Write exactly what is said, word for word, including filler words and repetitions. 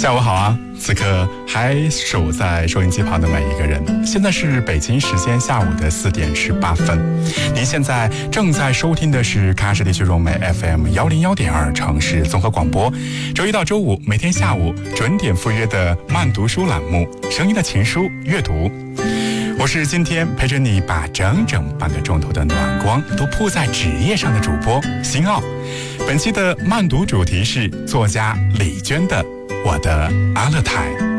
下午好啊！此刻还守在收音机旁的每一个人，现在是北京时间下午的四点十八分。您现在正在收听的是喀什地区融媒 F M 幺零幺点二城市综合广播，周一到周五每天下午准点赴约的慢读书栏目《声音的情书》阅读。我是今天陪着你把整整半个钟头的暖光都铺在纸页上的主播辛奥。本期的慢读主题是作家李娟的《我的阿勒泰》。